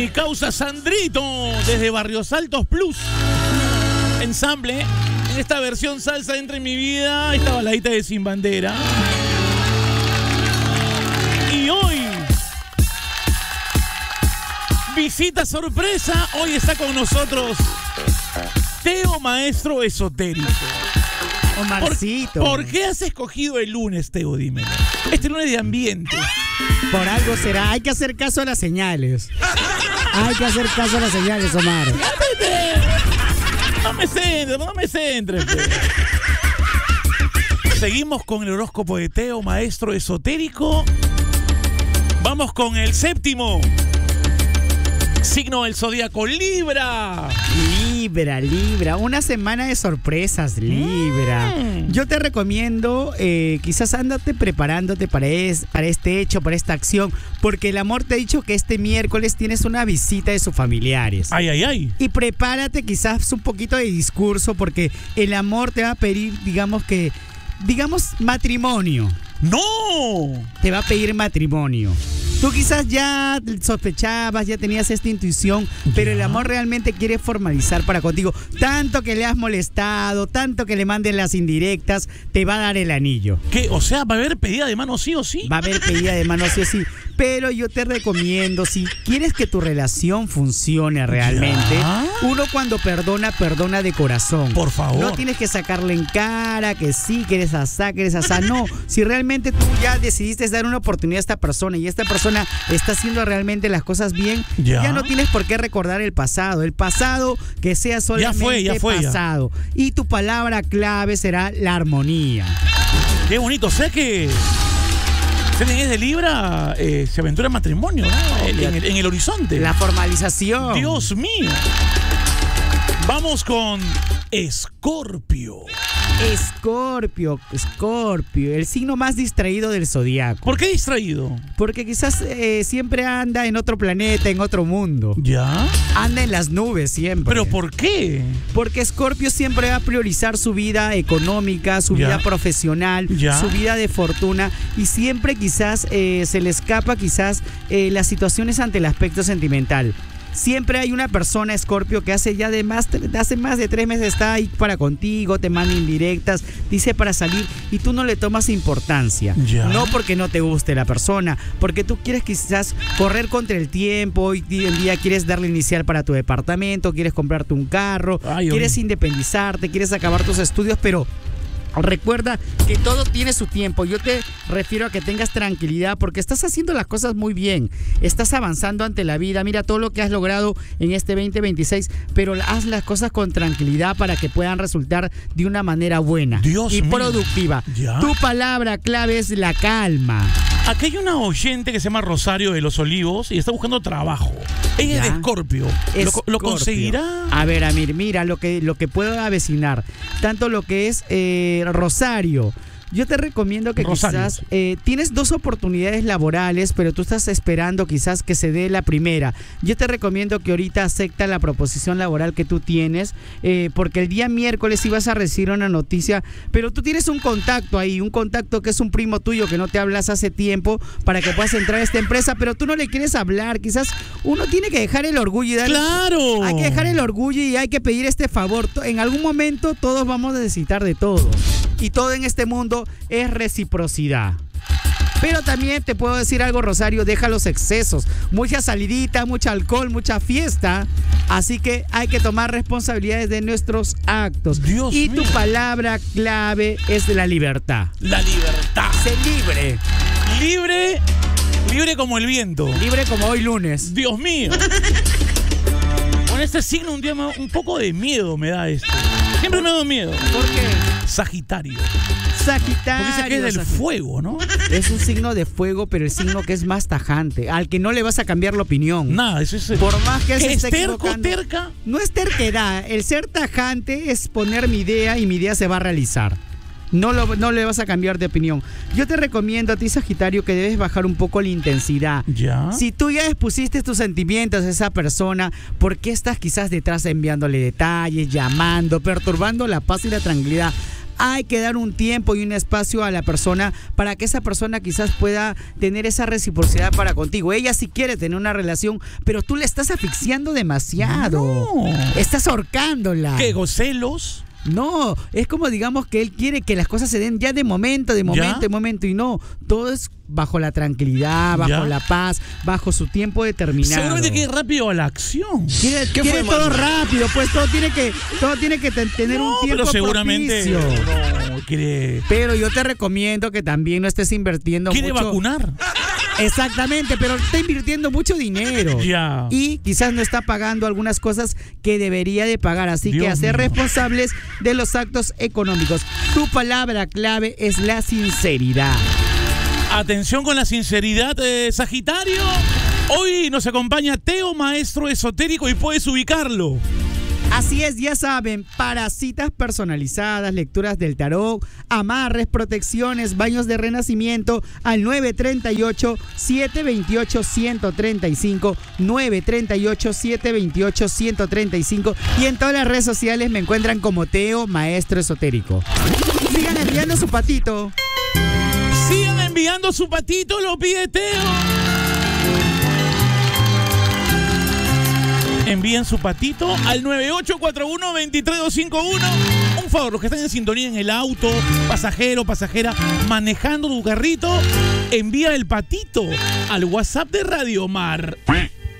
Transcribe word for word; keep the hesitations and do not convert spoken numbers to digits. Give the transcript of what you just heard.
Mi causa Sandrito, desde Barrios Altos Plus. Ensamble, en esta versión salsa entra en mi vida, esta baladita de Sin Bandera. Y hoy, visita sorpresa, hoy está con nosotros Teo Maestro Esotérico. Omarcito. ¿Por, ¿Por qué has escogido el lunes, Teo? Dímelo. Este lunes de ambiente. Por algo será. Hay que hacer caso a las señales. Hay que hacer caso a las señales, Omar. No me centres, no me centres. Seguimos con el horóscopo de Teo, Maestro Esotérico. Vamos con el séptimo signo del zodíaco, Libra. Libra, Libra. Una semana de sorpresas, Libra. Mm. Yo te recomiendo, eh, quizás ándate preparándote para, es, para este hecho, para esta acción, porque el amor te ha dicho que este miércoles tienes una visita de sus familiares. Ay, ay, ay. Y prepárate quizás un poquito de discurso, porque el amor te va a pedir, digamos que, digamos, matrimonio. ¡No! Te va a pedir matrimonio. Tú quizás ya sospechabas, ya tenías esta intuición, pero el amor realmente quiere formalizar para contigo. Tanto que le has molestado, tanto que le manden las indirectas, te va a dar el anillo. ¿Qué? O sea, ¿va a haber pedida de mano sí o sí? Va a haber pedida de mano sí o sí. Pero yo te recomiendo, si quieres que tu relación funcione realmente, ¿ya? Uno cuando perdona, perdona de corazón. Por favor. No tienes que sacarle en cara que sí, que eres asá, que eres asá. No, si realmente tú ya decidiste dar una oportunidad a esta persona y esta persona está haciendo realmente las cosas bien, ya, ya no tienes por qué recordar el pasado. El pasado que sea solamente ya fue, ya fue, pasado. Ya. Y tu palabra clave será la armonía. Qué bonito, sé que... Si alguien es de Libra, eh, se aventura en matrimonio, ¿no? en, en, el, en el horizonte. La formalización. Dios mío. Vamos con Escorpio. Escorpio, Escorpio, el signo más distraído del zodiaco. ¿Por qué distraído? Porque quizás eh, siempre anda en otro planeta, en otro mundo. ¿Ya? Anda en las nubes siempre. ¿Pero por qué? Porque Escorpio siempre va a priorizar su vida económica, su ¿Ya? vida profesional, ¿Ya? su vida de fortuna, y siempre quizás eh, se le escapa quizás eh, las situaciones ante el aspecto sentimental. Siempre hay una persona, Escorpio, que hace ya de más, hace más de tres meses está ahí para contigo, te manda indirectas, dice para salir y tú no le tomas importancia. ¿Ya? No porque no te guste la persona, porque tú quieres quizás correr contra el tiempo, hoy en día quieres darle inicial para tu departamento, quieres comprarte un carro, Ay, quieres oye. independizarte, quieres acabar tus estudios, pero... recuerda que todo tiene su tiempo. Yo te refiero a que tengas tranquilidad porque estás haciendo las cosas muy bien. Estás avanzando ante la vida. Mira todo lo que has logrado en este veinte veintiséis, pero haz las cosas con tranquilidad para que puedan resultar de una manera buena Dios y mío. productiva. ¿Ya? Tu palabra clave es la calma. Aquí hay una oyente que se llama Rosario de los Olivos y está buscando trabajo. Ella ¿Ya? es de Escorpio. ¿Lo, ¿Lo conseguirá? A ver, Amir, mira lo que, lo que puedo avecinar. Tanto lo que es eh, Rosario. Yo te recomiendo que Rosario. quizás eh, tienes dos oportunidades laborales, pero tú estás esperando quizás que se dé la primera. Yo te recomiendo que ahorita acepta la proposición laboral que tú tienes, eh, porque el día miércoles ibas a recibir una noticia, pero tú tienes un contacto ahí, un contacto que es un primo tuyo que no te hablas hace tiempo para que puedas entrar a esta empresa, pero tú no le quieres hablar. Quizás uno tiene que dejar el orgullo y darle, ¡claro! Hay que dejar el orgullo y hay que pedir este favor. En algún momento todos vamos a necesitar de todo. Y todo en este mundo es reciprocidad. Pero también te puedo decir algo, Rosario, deja los excesos. Mucha salidita, mucho alcohol, mucha fiesta. Así que hay que tomar responsabilidades de nuestros actos. Dios y mío. tu palabra clave es la libertad. La libertad. Sé libre. Libre, libre como el viento. Libre como hoy lunes. Dios mío. Con este signo un día me, un poco de miedo me da esto. Siempre me da miedo. ¿Por qué? Sagitario. Sagitario. Porque dice que es del fuego, ¿no? Es un signo de fuego, pero el signo que es más tajante, al que no le vas a cambiar la opinión. Nada, eso es... Por más que él se ¿Es esté terco, equivocando. terca? No es terquedad. El ser tajante es poner mi idea y mi idea se va a realizar. No, lo, no le vas a cambiar de opinión. Yo te recomiendo a ti, Sagitario, que debes bajar un poco la intensidad. ¿Ya? Si tú ya expusiste tus sentimientos a esa persona, ¿por qué estás quizás detrás enviándole detalles, llamando, perturbando la paz y la tranquilidad? hay que dar un tiempo y un espacio a la persona para que esa persona quizás pueda tener esa reciprocidad para contigo. Ella sí quiere tener una relación, pero tú le estás asfixiando demasiado. No. Estás ahorcándola. ¿Qué, celos? No, es como digamos que él quiere que las cosas se den ya de momento, de momento, ¿Ya? de momento, y no, todo es bajo la tranquilidad, bajo ¿Ya? la paz, bajo su tiempo determinado. Seguramente que ir rápido a la acción. Quiere, ¿Qué quiere fue, todo mano? rápido, pues todo tiene que, todo tiene que te- tener No, un tiempo pero seguramente propicio. no quiere, Pero yo te recomiendo que también no estés invirtiendo quiere mucho. vacunar. Exactamente, pero está invirtiendo mucho dinero. Ya. Y quizás no está pagando algunas cosas que debería de pagar. Así Dios que hacer mío. responsables de los actos económicos. Tu palabra clave es la sinceridad. Atención con la sinceridad, eh, Sagitario. Hoy nos acompaña Teo, maestro esotérico, y puedes ubicarlo. Así es, ya saben, para citas personalizadas, lecturas del tarot, amarres, protecciones, baños de renacimiento al nueve tres ocho, siete dos ocho, uno cero tres cinco, nueve tres ocho, siete dos ocho, uno cero tres cinco, y en todas las redes sociales me encuentran como Teo, maestro esotérico. Sigan enviando su patito. Sigan enviando su patito, lo pide Teo. Envíen su patito al nueve ocho cuatro uno, dos tres dos cinco uno. Un favor, los que están en sintonía en el auto, pasajero, pasajera, manejando tu carrito, envía el patito al WhatsApp de Radio Mar.